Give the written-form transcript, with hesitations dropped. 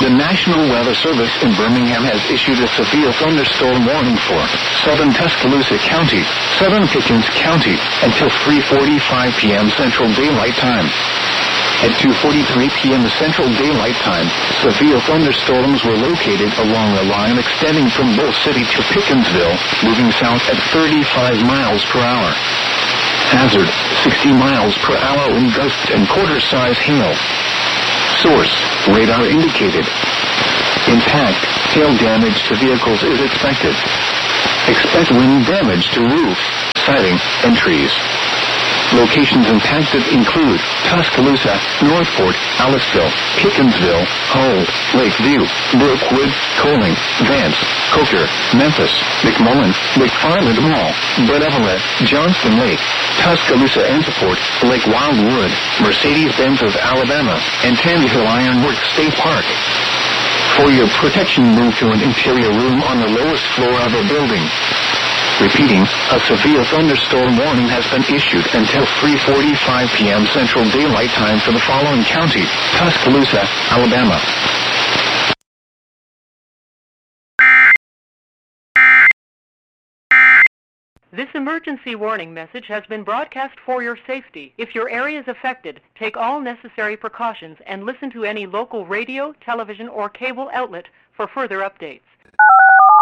The National Weather Service in Birmingham has issued a severe thunderstorm warning for southern Tuscaloosa County, southern Pickens County, until 3:45 p.m. Central Daylight Time. At 2:43 p.m. Central Daylight Time, severe thunderstorms were located along a line extending from Bull City to Pickensville, moving south at 35 miles per hour. Hazard, 60 miles per hour wind gusts and quarter-size hail. Source, radar indicated. Impact, hail damage to vehicles is expected. Expect wind damage to roof, siding, and trees. Locations impacted include Tuscaloosa, Northport, Aliceville, Pickensville, Hull, Lakeview, Brookwood, Coling, Vance, Coker, Memphis, McMullen, McFarland Mall, Bud Everett, Johnston Lake, Tuscaloosa Enterport, Lake Wildwood, Mercedes-Benz of Alabama, and Tannehill Ironworks State Park. For your protection, move to an interior room on the lowest floor of a building. Repeating, a severe thunderstorm warning has been issued until 3:45 p.m. Central Daylight Time for the following counties: Tuscaloosa, Alabama. This emergency warning message has been broadcast for your safety. If your area is affected, take all necessary precautions and listen to any local radio, television, or cable outlet for further updates.